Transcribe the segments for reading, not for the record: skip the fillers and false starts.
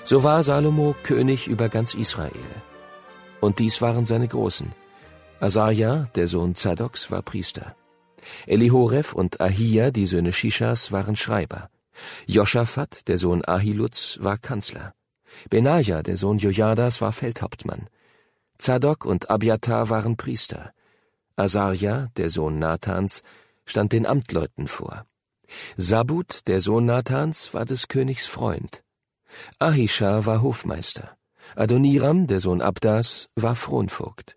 So war Salomo König über ganz Israel. Und dies waren seine Großen. Asaja, der Sohn Zadoks, war Priester. Elihoref und Ahia, die Söhne Shishas, waren Schreiber. Joschafat, der Sohn Ahiluds, war Kanzler. Benaja, der Sohn Jojadas, war Feldhauptmann. Zadok und Abiatar waren Priester. Asaria, der Sohn Nathans, stand den Amtleuten vor. Sabud, der Sohn Nathans, war des Königs Freund. Ahisha war Hofmeister. Adoniram, der Sohn Abdas, war Fronvogt.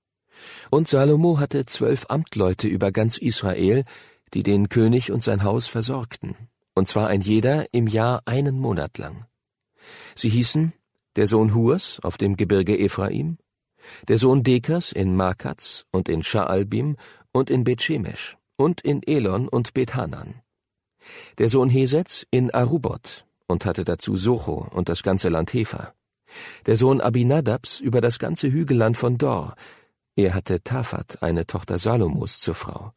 Und Salomo hatte 12 Amtleute über ganz Israel, die den König und sein Haus versorgten, und zwar ein jeder im Jahr 1 Monat lang. Sie hießen der Sohn Hurs auf dem Gebirge Ephraim, der Sohn Dekas in Makaz und in Schaalbim und in Bethshemesh und in Elon und Bethanan, der Sohn Hesetz in Arubot und hatte dazu Socho und das ganze Land Hefer, der Sohn Abinadabs über das ganze Hügelland von Dor, er hatte Taphat, eine Tochter Salomos, zur Frau.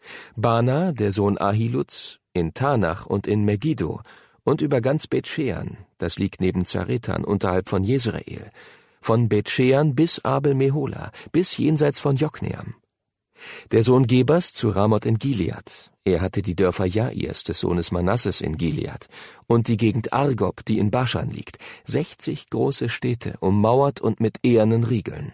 Bana, der Sohn Ahiluds, in Tanach und in Megiddo und über ganz Bethshean, das liegt neben Zarethan unterhalb von Jezreel, von Bethshean bis Abel-Mehola, bis jenseits von Jokneam. Der Sohn Gebas zu Ramoth in Gilead, er hatte die Dörfer Jairs, des Sohnes Manasses, in Gilead und die Gegend Argob, die in Baschan liegt, 60 große Städte, ummauert und mit ehernen Riegeln.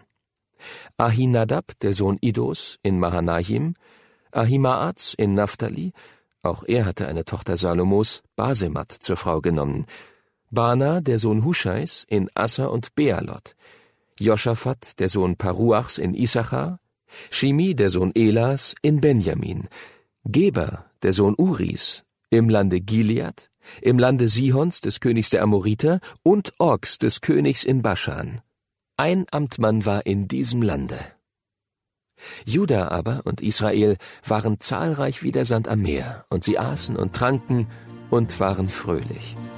Ahinadab, der Sohn Idos, in Mahanahim, Ahimaaz in Naphtali, auch er hatte eine Tochter Salomos, Basemat, zur Frau genommen, Bana, der Sohn Huscheis, in Asser und Bealot, Joschafat, der Sohn Paruachs, in Issachar, Shimi, der Sohn Elas, in Benjamin, Geber, der Sohn Uris, im Lande Gilead, im Lande Sihons, des Königs der Amoriter, und Ogs, des Königs in Baschan. Ein Amtmann war in diesem Lande. Juda aber und Israel waren zahlreich wie der Sand am Meer, und sie aßen und tranken und waren fröhlich.